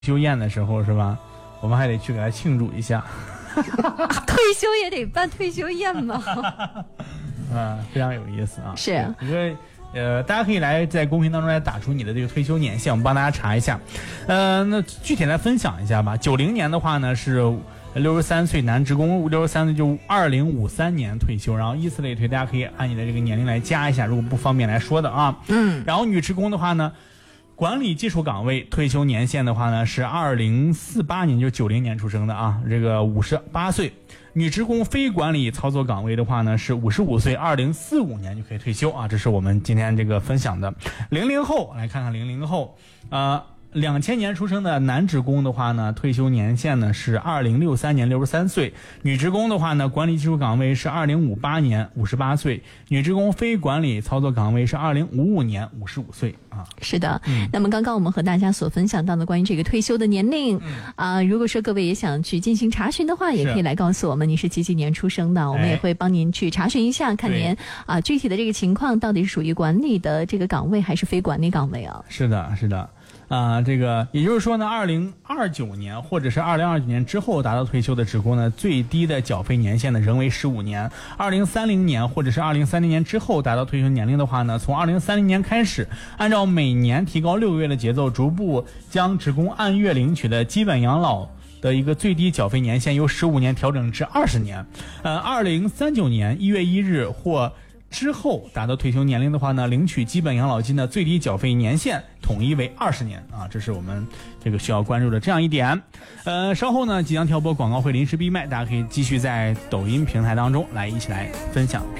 休宴的时候是吧？我们还得去给他庆祝一下。 退休也得办退休宴吗？ 非常有意思啊。 是一个大家可以来在公屏当中来打出你的这个退休年限，我们帮大家查一下。那具体来分享一下吧。90年的话呢是63岁男职工，63岁就2053年退休，然后依次类推，大家可以按你的这个年龄来加一下，如果不方便来说的啊。然后女职工的话呢，管理技术岗位退休年限的话呢是2048年，就90年出生的啊，这个58岁。女职工非管理操作岗位的话呢是55岁，2045年就可以退休啊。这是我们今天这个分享的。00后来看看00后，2000年出生的男职工的话呢，退休年限呢是2063年63岁。女职工的话呢，管理技术岗位是2058年58岁。女职工非管理操作岗位是2055年55岁啊。 是的，那么刚刚我们和大家所分享到的关于这个退休的年龄如果说各位也想去进行查询的话，也可以来告诉我们你是几年出生的，我们也会帮您去查询一下，看您具体的这个情况到底是属于管理的这个岗位还是非管理岗位啊。 是的，是的。这个也就是说呢，2029年或者是2029年之后达到退休的职工呢，最低的缴费年限呢仍为15年。2030年或者是2030年之后达到退休年龄的话呢，从2030年开始，按照每年提高6个月的节奏，逐步将职工按月领取的基本养老的一个最低缴费年限由15年调整至20年。2039年1月1日或之后达到退休年龄的话呢，领取基本养老金的最低缴费年限统一为20年啊，这是我们这个需要关注的这样一点。稍后呢即将调播广告会临时闭麦，大家可以继续在抖音平台当中来一起来分享评